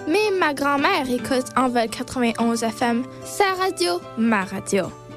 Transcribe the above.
Mais ma grand-mère écoute Envol 91 FM. Sa radio, ma radio.